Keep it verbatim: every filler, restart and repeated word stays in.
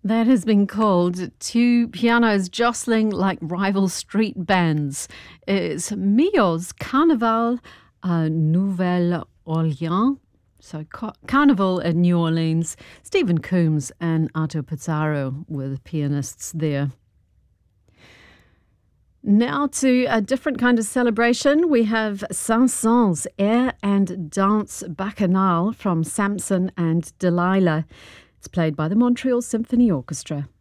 That has been called Two Pianos Jostling Like Rival Street Bands. It's Milhaud's Carnaval à Nouvelle-Orléans. So Car- Carnival at New Orleans. Stephen Coombs and Arto Pizarro were the pianists there. Now to a different kind of celebration. We have Saint-Saëns' Air and Dance Bacchanal from Samson and Delilah. It's played by the Montreal Symphony Orchestra.